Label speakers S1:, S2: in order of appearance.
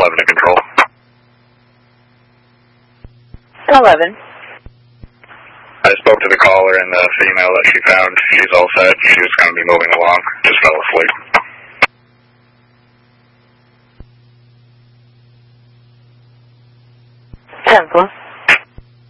S1: 11 to control.
S2: 11.
S1: I spoke to the caller and the female that she found. She's all set. She was going to be moving along. Just fell asleep.
S2: 10-4.